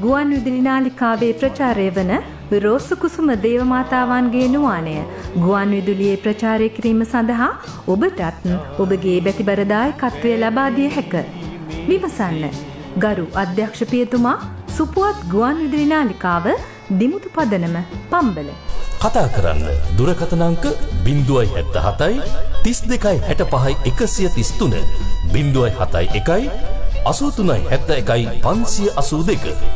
ගුවන් විදුලි නාලිකාවේ ප්‍රචාරය වන රෝස කුසුම දේවමාතාවන්ගේ නුවාණය ගුවන් විදුලියේ ප්‍රචාරය කිරීම සඳහා ඔබටත් ඔබගේ බැතිබර දායකත්වය ලබා දිය හැක. විමසන්න. ගරු අධ්‍යක්ෂ පියතුමා, සුපුවත් ගුවන් විදුලි නාලිකාව, දිමුතු පදනම, පම්බල. කතා කරන්න දුරකථන අංක 077 32 65 133 071 83 71 582